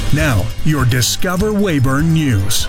Now, your Discover Weyburn News.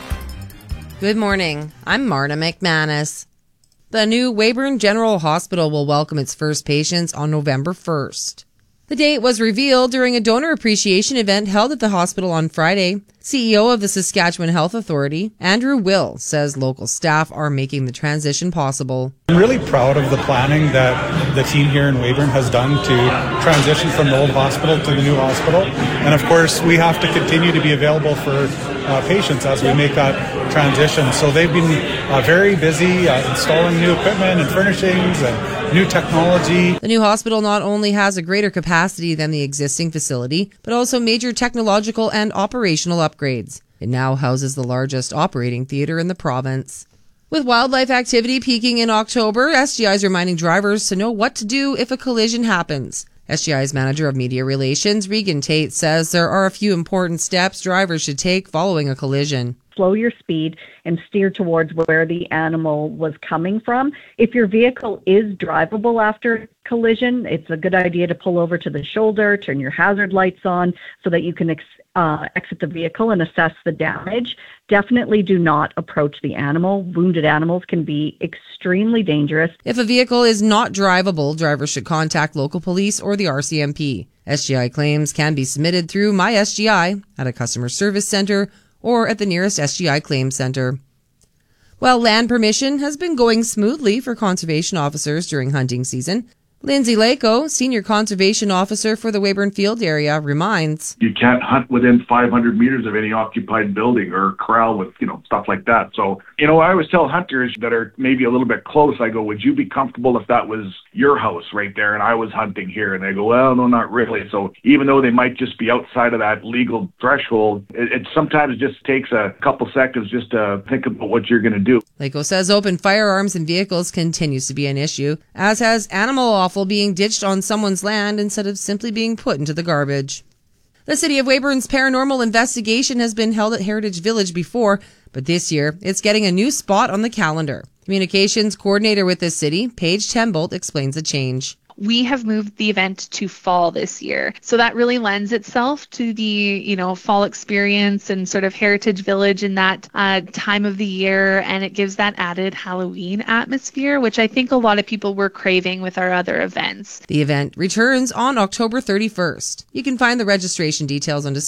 Good morning. I'm Marta McManus. The new Weyburn General Hospital will welcome its first patients on November 1st. The date was revealed during a donor appreciation event held at the hospital on Friday. CEO of the Saskatchewan Health Authority, Andrew Will, says local staff are making the transition possible. I'm really proud of the planning that the team here in Weyburn has done to transition from the old hospital to the new hospital. And of course, we have to continue to be available for patients as we make that transition. So they've been very busy installing new equipment and furnishings and new technology. The new hospital not only has a greater capacity than the existing facility, but also major technological and operational upgrades. It now houses the largest operating theater in the province. With wildlife activity peaking in October, SGI is reminding drivers to know what to do if a collision happens. SGI's Manager of Media Relations, Regan Tate, says there are a few important steps drivers should take following a collision. Slow your speed and steer towards where the animal was coming from. If your vehicle is drivable after collision, it's a good idea to pull over to the shoulder, turn your hazard lights on so that you can exit the vehicle and assess the damage. Definitely do not approach the animal. Wounded animals can be extremely dangerous. If a vehicle is not drivable, drivers should contact local police or the RCMP. SGI claims can be submitted through MySGI at a customer service center or at the nearest SGI Claims Center. Well, land permission has been going smoothly for conservation officers during hunting season. Lindsay Lako, Senior Conservation Officer for the Weyburn Field area, reminds. You can't hunt within 500 meters of any occupied building or corral with, stuff like that. So, I always tell hunters that are maybe a little bit close, I go, would you be comfortable if that was your house right there and I was hunting here? And they go, well, no, not really. So even though they might just be outside of that legal threshold, it sometimes just takes a couple seconds just to think about what you're going to do. Lako says open firearms in vehicles continues to be an issue, as has animal offal being ditched on someone's land instead of simply being put into the garbage. The City of Weyburn's paranormal investigation has been held at Heritage Village before, but this year it's getting a new spot on the calendar. Communications coordinator with the city, Paige Tembolt, explains the change. We have moved the event to fall this year. So that really lends itself to the, fall experience and sort of Heritage Village in that time of the year. And it gives that added Halloween atmosphere, which I think a lot of people were craving with our other events. The event returns on October 31st. You can find the registration details on